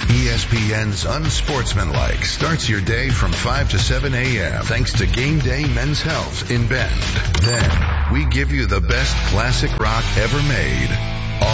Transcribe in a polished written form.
ESPN's Unsportsmanlike starts your day from 5 to 7 a.m. thanks to Game Day Men's Health in Bend. Then, we give you the best classic rock ever made.